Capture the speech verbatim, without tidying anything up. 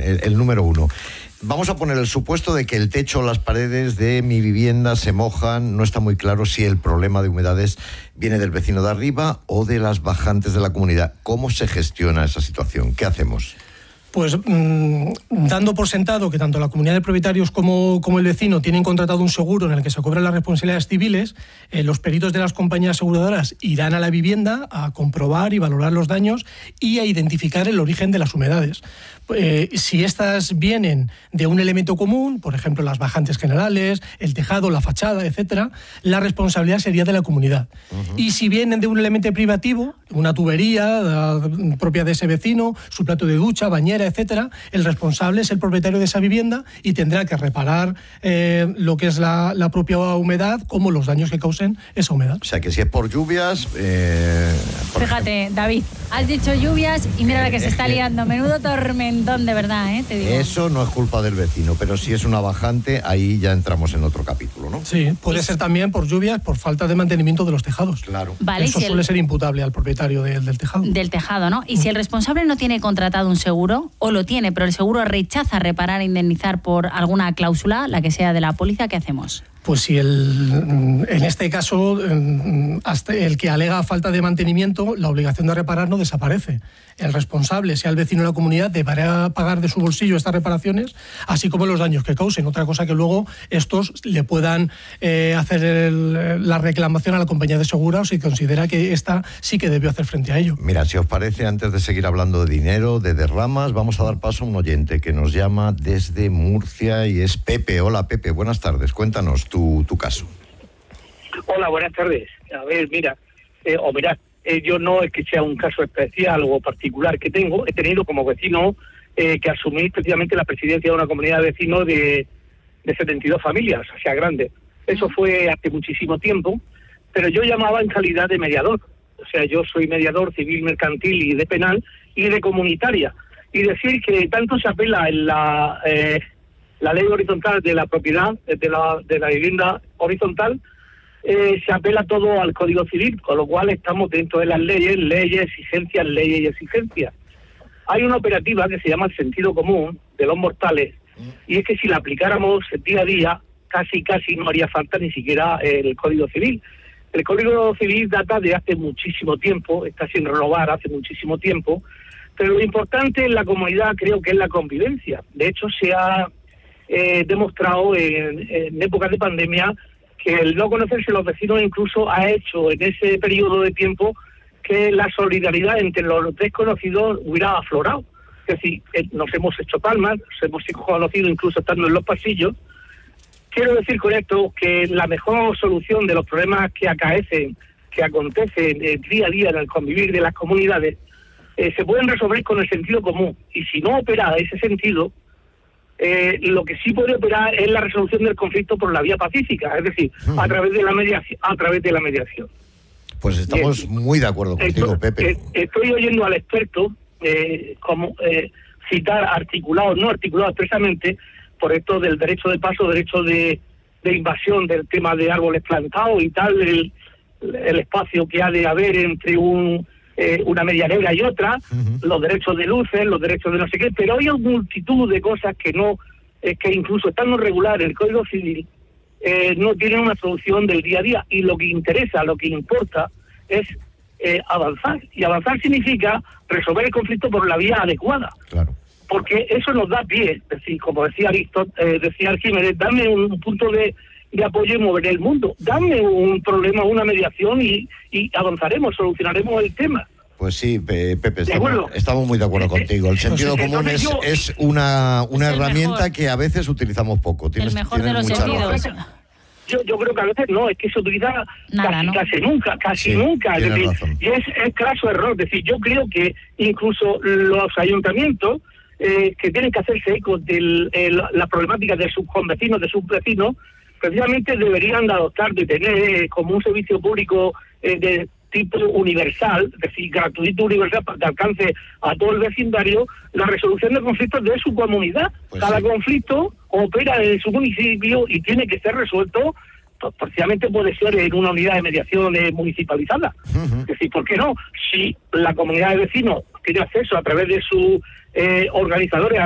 el, el número uno. Vamos a poner el supuesto de que el techo o las paredes de mi vivienda se mojan. No está muy claro si el problema de humedades viene del vecino de arriba o de las bajantes de la comunidad. ¿Cómo se gestiona esa situación? ¿Qué hacemos? Pues mmm, dando por sentado que tanto la comunidad de propietarios como, como el vecino tienen contratado un seguro en el que se cobran las responsabilidades civiles, eh, los peritos de las compañías aseguradoras irán a la vivienda a comprobar y valorar los daños y a identificar el origen de las humedades. Eh, si estas vienen de un elemento común, por ejemplo las bajantes generales, el tejado, la fachada, etcétera, la responsabilidad sería de la comunidad. Uh-huh. Y si vienen de un elemento privativo, una tubería la, propia de ese vecino, su plato de ducha, bañera, etcétera, el responsable es el propietario de esa vivienda y tendrá que reparar eh, lo que es la, la propia humedad, como los daños que causen esa humedad. O sea que si es por lluvias... Eh, por Fíjate, ejemplo. David, has dicho lluvias y mira la que se está liando. Menudo tormentón, de verdad, ¿eh? Te digo. Eso no es culpa del vecino, pero si es una bajante, ahí ya entramos en otro capítulo, ¿no? Sí, puede ser también por lluvias, por falta de mantenimiento de los tejados. Claro. Vale, Eso si suele el... ser imputable al propietario de, del tejado. Del tejado, ¿no? Y si el responsable no tiene contratado un seguro, o lo tiene, pero el seguro rechaza reparar e indemnizar por alguna cláusula, la que sea de la póliza, ¿qué hacemos? Pues si el, en este caso, hasta el que alega falta de mantenimiento, la obligación de reparar no desaparece. El responsable, sea el vecino de la comunidad, deberá pagar de su bolsillo estas reparaciones, así como los daños que causen. Otra cosa que luego estos le puedan eh, hacer el, la reclamación a la compañía de seguros si considera que esta sí que debió hacer frente a ello. Mira, si os parece, antes de seguir hablando de dinero, de derramas, vamos a dar paso a un oyente que nos llama desde Murcia y es Pepe. Hola, Pepe, buenas tardes. Cuéntanos tu, tu caso. Hola, buenas tardes. A ver, mira, eh, o mirad, eh, yo no es que sea un caso especial o particular que tengo, he tenido como vecino eh, que asumí precisamente la presidencia de una comunidad de vecinos de, de setenta y dos familias, o sea, grande. Eso fue hace muchísimo tiempo, pero yo llamaba en calidad de mediador. O sea, yo soy mediador civil, mercantil y de penal y de comunitaria. Y decir que tanto se apela en la, eh, la ley horizontal de la propiedad, de la, de la vivienda horizontal, Eh, se apela todo al Código Civil, con lo cual estamos dentro de las leyes, leyes, exigencias, leyes y exigencias. Hay una operativa que se llama el sentido común de los mortales, y es que si la aplicáramos día a día, casi casi no haría falta ni siquiera el Código Civil. El Código Civil data de hace muchísimo tiempo, está sin renovar hace muchísimo tiempo, pero lo importante en la comunidad creo que es la convivencia. De hecho, se ha eh, demostrado en, en épocas de pandemia que el no conocerse los vecinos incluso ha hecho en ese periodo de tiempo que la solidaridad entre los desconocidos hubiera aflorado. Es decir, nos hemos hecho palmas, nos hemos conocido incluso estando en los pasillos. Quiero decir con esto que la mejor solución de los problemas que acaecen, que acontecen eh, día a día en el convivir de las comunidades, eh, se pueden resolver con el sentido común. Y si no opera ese sentido, Eh, lo que sí puede operar es la resolución del conflicto por la vía pacífica, es decir, uh-huh. a través de la mediación, a través de la mediación. Pues estamos Bien. muy de acuerdo contigo, estoy, Pepe. Eh, estoy oyendo al experto eh, como eh, citar articulados, no articulados expresamente, por esto del derecho de paso, derecho de, de invasión del tema de árboles plantados y tal, el, el espacio que ha de haber entre un Eh, una medianera y otra, uh-huh. los derechos de luces, los derechos de no sé qué, pero hay multitud de cosas que no, eh, que incluso estando regular el Código Civil, eh, no tienen una solución del día a día, y lo que interesa, lo que importa es eh, avanzar, y avanzar significa resolver el conflicto por la vía adecuada. Claro. Porque eso nos da pie, es decir, como decía Aristóteles, eh, decía Arquímedes, dame un punto de de apoyo y mover el mundo. Dame un problema, una mediación y, y avanzaremos, solucionaremos el tema. Pues sí, Pepe, estamos, estamos muy de acuerdo contigo. El sentido común es, yo, es una, una es herramienta mejor. que a veces utilizamos poco. Tienes, el mejor de los mucha sentidos. Yo, yo creo que a veces no, es que se utiliza Nada, casi, ¿no? casi nunca, casi sí, nunca. Es decir, razón. y es, es craso error. Es decir, yo creo que incluso los ayuntamientos eh, que tienen que hacerse eco de la problemática de sus convecinos, de sus vecinos, precisamente deberían de adoptar, de tener eh, como un servicio público eh, de tipo universal, es decir, gratuito, universal, para que alcance a todo el vecindario, la resolución de conflictos de su comunidad. Pues Cada sí. conflicto opera en su municipio y tiene que ser resuelto, pues, precisamente puede ser en una unidad de mediación eh, municipalizada. Uh-huh. Es decir, ¿por qué no? Si la comunidad de vecinos tiene acceso a través de sus eh, organizadores